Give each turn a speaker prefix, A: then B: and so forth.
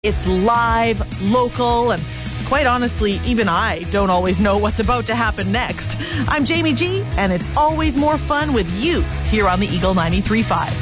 A: It's live, local, and quite honestly, even I don't always know what's about to happen next. I'm Jamie G, and it's always more fun with you here on the Eagle 93.5.